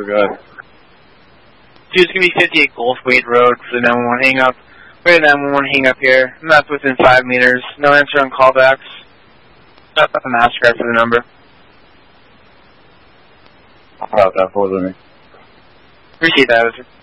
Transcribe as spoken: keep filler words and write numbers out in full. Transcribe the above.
So go ahead. Two, it's going to be fifty-eight Gulfwade Road for the nine one one hang up. We're at nine one one hang up here. That's within five meters. No answer on callbacks. That's the MasterCard for the number. I'll that, forward with me. Appreciate that, officer.